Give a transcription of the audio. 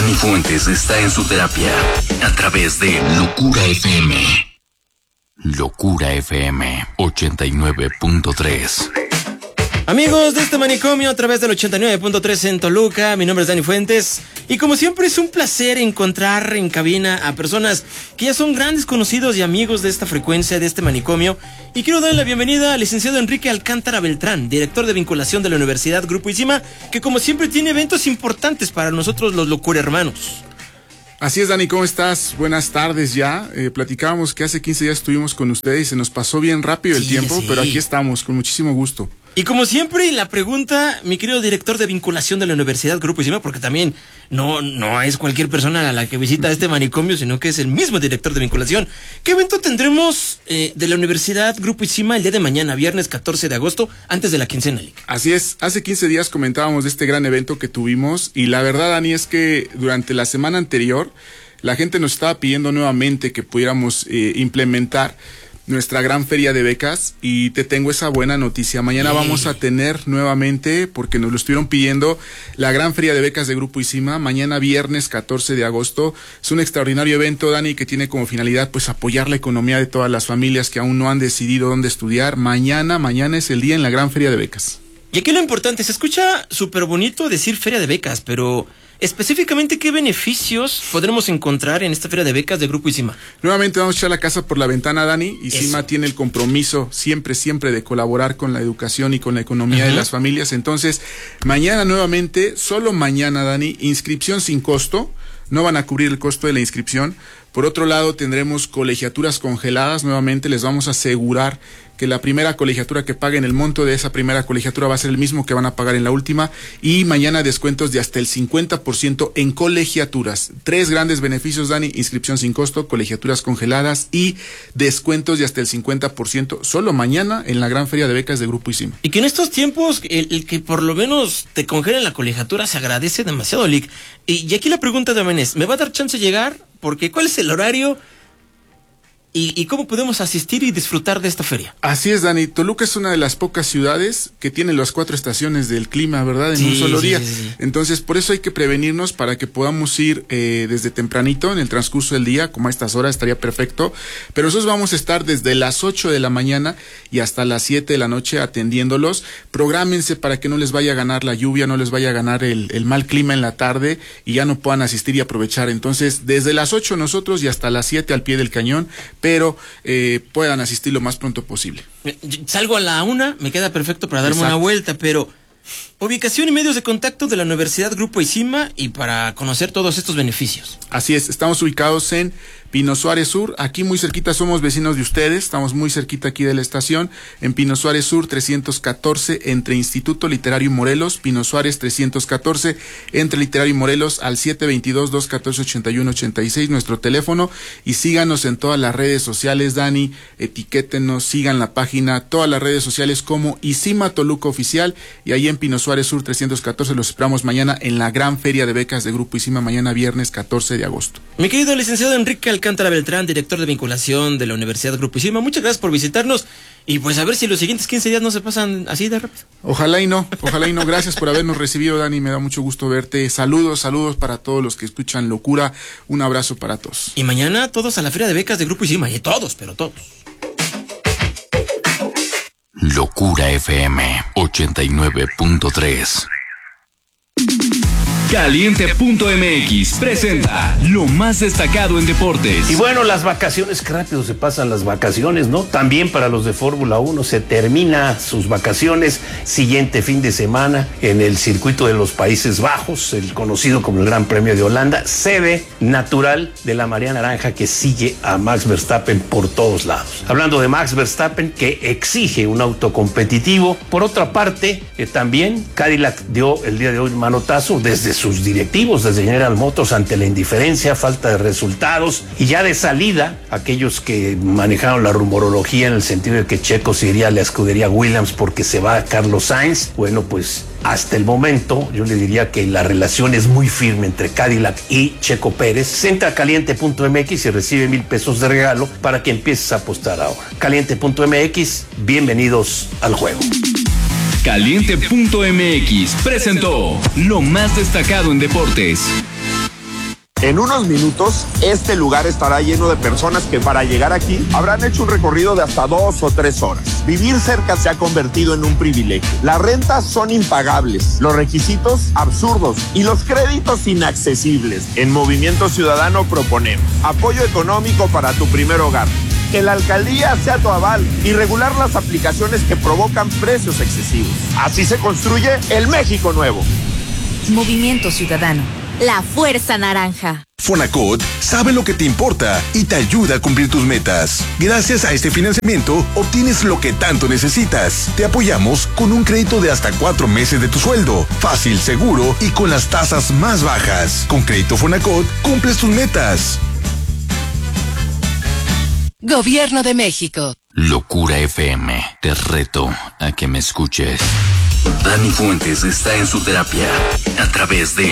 Dani Fuentes está en su terapia a través de Locura FM. Locura FM 89.3. Amigos de este manicomio a través del 89.3 en Toluca, mi nombre es Dani Fuentes y como siempre es un placer encontrar en cabina a personas que ya son grandes conocidos y amigos de esta frecuencia, de este manicomio, y quiero darle la bienvenida al licenciado Enrique Alcántara Beltrán, director de vinculación de la Universidad Grupo ISIMA, que como siempre tiene eventos importantes para nosotros los Locura Hermanos. Así es, Dani, ¿cómo estás? Buenas tardes ya. Platicábamos que hace 15 días estuvimos con ustedes y se nos pasó bien rápido el tiempo, pero aquí estamos, con muchísimo gusto. Y como siempre, la pregunta, mi querido director de vinculación de la Universidad Grupo ISIMA, porque también no es cualquier persona a la que visita este manicomio, sino que es el mismo director de vinculación. ¿Qué evento tendremos de la Universidad Grupo ISIMA el día de mañana, viernes 14 de agosto, antes de la quincena, Lic? Así es, hace 15 días comentábamos de este gran evento que tuvimos y la verdad, Dani, es que durante la semana anterior la gente nos estaba pidiendo nuevamente que pudiéramos implementar nuestra gran feria de becas y te tengo esa buena noticia. Mañana vamos a tener nuevamente, porque nos lo estuvieron pidiendo, la gran feria de becas de Grupo ISIMA. Mañana viernes 14 de agosto. Es un extraordinario evento, Dani, que tiene como finalidad pues apoyar la economía de todas las familias que aún no han decidido dónde estudiar. Mañana es el día en la gran feria de becas. Y aquí lo importante, se escucha súper bonito decir feria de becas, pero específicamente, ¿qué beneficios podremos encontrar en esta feria de becas de Grupo ISIMA? Nuevamente vamos a echar la casa por la ventana, Dani. ISIMA tiene el compromiso siempre de colaborar con la educación y con la economía de las familias. Entonces, mañana nuevamente, solo mañana, Dani, inscripción sin costo. No van a cubrir el costo de la inscripción. Por otro lado, tendremos colegiaturas congeladas. Nuevamente les vamos a asegurar que la primera colegiatura que paguen, el monto de esa primera colegiatura va a ser el mismo que van a pagar en la última. Y mañana descuentos de hasta el 50% en colegiaturas. 3 grandes beneficios, Dani: inscripción sin costo, colegiaturas congeladas y descuentos de hasta el 50%. Solo mañana en la gran feria de becas de Grupo ISIMA. Y que en estos tiempos, el que por lo menos te congelen la colegiatura se agradece demasiado, Lic. Y aquí la pregunta también es, ¿me va a dar chance de llegar? Porque ¿cuál es el horario? ¿Y cómo podemos asistir y disfrutar de esta feria? Así es, Dani. Toluca es una de las pocas ciudades que tiene las 4 estaciones del clima, ¿verdad? En un solo día. Sí. Entonces, por eso hay que prevenirnos para que podamos ir desde tempranito, en el transcurso del día, como a estas horas estaría perfecto. Pero nosotros vamos a estar desde las 8 de la mañana y hasta las 7 de la noche atendiéndolos. Prográmense para que no les vaya a ganar la lluvia, no les vaya a ganar el mal clima en la tarde y ya no puedan asistir y aprovechar. Entonces, desde las 8 nosotros y hasta las 7 al pie del cañón, pero puedan asistir lo más pronto posible. Salgo a la 1, me queda perfecto para darme una vuelta, pero ubicación y medios de contacto de la Universidad Grupo ISIMA y para conocer todos estos beneficios. Así es, estamos ubicados en Pino Suárez Sur, aquí muy cerquita, somos vecinos de ustedes, estamos muy cerquita aquí de la estación, en Pino Suárez Sur 314, entre Instituto Literario y Morelos, Pino Suárez 314, entre Literario y Morelos, al 722-214-8186, nuestro teléfono, y síganos en todas las redes sociales, Dani, etiquétenos, sigan la página, todas las redes sociales como ISIMA Toluca Oficial, y ahí en Pino Suárez Sur 314 los esperamos mañana en la gran feria de becas de Grupo ISIMA, mañana viernes 14 de agosto. Mi querido licenciado Enrique Alcántara Beltrán, director de vinculación de la Universidad Grupo ISIMA, muchas gracias por visitarnos y pues a ver si los siguientes 15 días no se pasan así de rápido. Ojalá y no, gracias por habernos recibido, Dani, me da mucho gusto verte, saludos para todos los que escuchan Locura, un abrazo para todos. Y mañana todos a la feria de becas de Grupo ISIMA, y todos. Locura FM 89.3. Caliente.mx presenta lo más destacado en deportes. Y bueno, las vacaciones, qué rápido se pasan las vacaciones, ¿no? También para los de Fórmula 1 se termina sus vacaciones, siguiente fin de semana en el circuito de los Países Bajos, el conocido como el Gran Premio de Holanda, sede natural de la marea naranja que sigue a Max Verstappen por todos lados. Hablando de Max Verstappen, que exige un auto competitivo. Por otra parte, también Cadillac dio el día de hoy manotazo desde sus directivos, desde General Motors, ante la indiferencia, falta de resultados, y ya de salida, aquellos que manejaron la rumorología en el sentido de que Checo se iría a la escudería Williams porque se va a Carlos Sainz, bueno, pues hasta el momento yo le diría que la relación es muy firme entre Cadillac y Checo Pérez. Entra a caliente.mx y recibe $1,000 de regalo para que empieces a apostar ahora. Caliente.mx, bienvenidos al juego. Caliente.mx presentó lo más destacado en deportes. En unos minutos, este lugar estará lleno de personas que para llegar aquí habrán hecho un recorrido de hasta 2 o 3 horas. Vivir cerca se ha convertido en un privilegio. Las rentas son impagables, los requisitos absurdos y los créditos inaccesibles. En Movimiento Ciudadano proponemos apoyo económico para tu primer hogar, que la alcaldía sea tu aval y regular las aplicaciones que provocan precios excesivos. Así se construye el México nuevo. Movimiento Ciudadano, la fuerza naranja. Fonacot sabe lo que te importa y te ayuda a cumplir tus metas. Gracias a este financiamiento, obtienes lo que tanto necesitas. Te apoyamos con un crédito de hasta 4 meses de tu sueldo. Fácil, seguro y con las tasas más bajas. Con Crédito Fonacot, cumples tus metas. Gobierno de México. Locura FM. Te reto a que me escuches. Dani Fuentes está en su terapia a través de